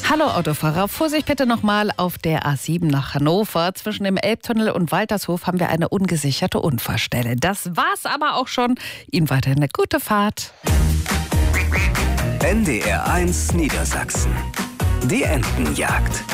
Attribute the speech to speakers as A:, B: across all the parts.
A: Hallo Autofahrer, Vorsicht bitte nochmal auf der A7 nach Hannover. Zwischen dem Elbtunnel und Waltershof haben wir eine ungesicherte Unfallstelle. Das war's aber auch schon. Ihnen weiterhin eine gute Fahrt.
B: NDR 1 Niedersachsen. Die Entenjagd.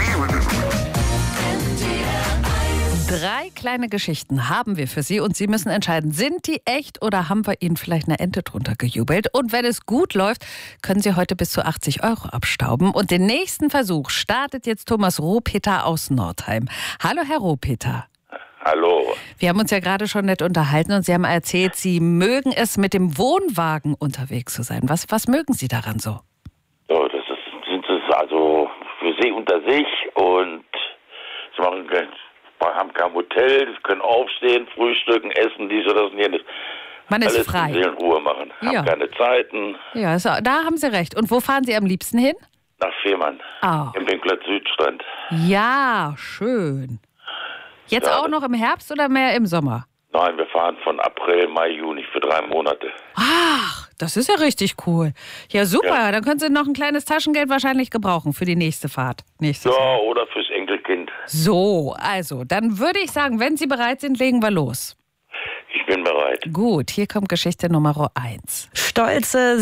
A: 3 kleine Geschichten haben wir für Sie und Sie müssen entscheiden, sind die echt oder haben wir Ihnen vielleicht eine Ente drunter gejubelt? Und wenn es gut läuft, können Sie heute bis zu 80 € abstauben. Und den nächsten Versuch startet jetzt Thomas Rohpeter aus Nordheim. Hallo Herr Rohpeter.
C: Hallo.
A: Wir haben uns ja gerade schon nett unterhalten und Sie haben erzählt, Sie mögen es, mit dem Wohnwagen unterwegs zu sein. Was mögen Sie daran so?
C: So, sind also für Sie unter sich und Sie haben kein Hotel, Sie können aufstehen, frühstücken, essen, dies oder das und jenes.
A: Man ist
C: alles
A: frei.
C: in Seelenruhe machen.
A: Ja.
C: Haben keine Zeiten.
A: Ja, so, da haben Sie recht. Und wo fahren Sie am liebsten hin?
C: Nach Fehmarn.
A: Ah.
C: Im Winkler Südstrand.
A: Ja, schön. Jetzt
C: Ja,
A: auch noch im Herbst oder mehr im Sommer?
C: Nein, wir fahren von April, Mai, Juni für 3 Monate.
A: Ach, das ist ja richtig cool. Ja, super.
C: Ja.
A: Dann können Sie noch ein kleines Taschengeld wahrscheinlich gebrauchen für die nächste Fahrt. Nächstes Jahr.
C: Ja, oder fürs Enkelkind.
A: So, also, dann würde ich sagen, wenn Sie bereit sind, legen wir los.
C: Ich bin bereit.
A: Gut, hier kommt Geschichte Nummer 1.
D: Stolze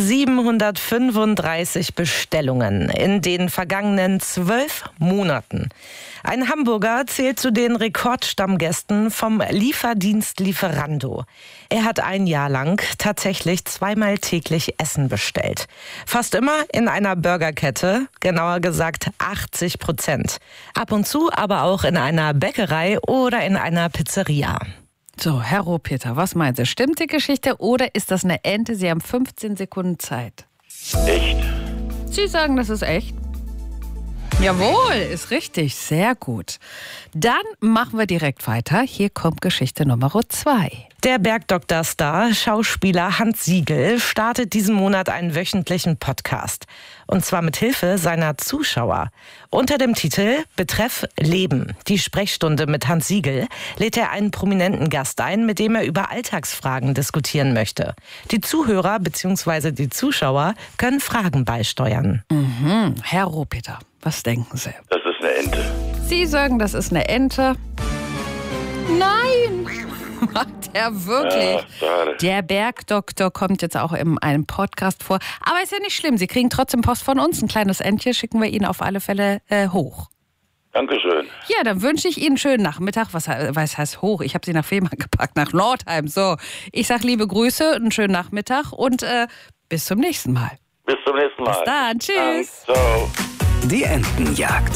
D: 735 Bestellungen in den vergangenen 12 Monaten. Ein Hamburger zählt zu den Rekordstammgästen vom Lieferdienst Lieferando. Er hat ein Jahr lang tatsächlich 2-mal täglich Essen bestellt. Fast immer in einer Burgerkette, genauer gesagt 80%. Ab und zu aber auch in einer Bäckerei oder in einer Pizzeria.
A: So, Herr Rohpeter, was meinen Sie? Stimmt die Geschichte oder ist das eine Ente? Sie haben 15 Sekunden Zeit.
C: Echt?
A: Sie sagen, das ist echt? Jawohl, ist richtig. Sehr gut. Dann machen wir direkt weiter. Hier kommt Geschichte Nummer 2.
D: Der Bergdoktor-Star, Schauspieler Hans Siegel, startet diesen Monat einen wöchentlichen Podcast. Und zwar mit Hilfe seiner Zuschauer. Unter dem Titel Betreff Leben, die Sprechstunde mit Hans Siegel, lädt er einen prominenten Gast ein, mit dem er über Alltagsfragen diskutieren möchte. Die Zuhörer bzw. die Zuschauer können Fragen beisteuern.
A: Herr Rohpeter, was denken Sie?
C: Das ist eine Ente.
A: Sie sagen, das ist eine Ente. Nein! Macht er wirklich?
C: Ja, schade.
A: Der Bergdoktor kommt jetzt auch in einem Podcast vor. Aber ist ja nicht schlimm. Sie kriegen trotzdem Post von uns. Ein kleines Entchen schicken wir Ihnen auf alle Fälle hoch.
C: Dankeschön.
A: Ja, dann wünsche ich Ihnen einen schönen Nachmittag. Was heißt hoch? Ich habe Sie nach Fehmarn gepackt, nach Nordheim. So, ich sage liebe Grüße, einen schönen Nachmittag und bis zum nächsten Mal.
C: Bis zum nächsten Mal.
A: Bis dann. Tschüss.
C: Ciao.
B: Die Entenjagd.